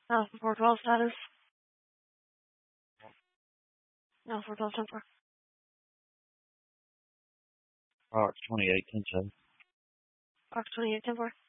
Alpha 412 status. Alpha 412 temper. Fox 28, 10-7. Fox 28 temper.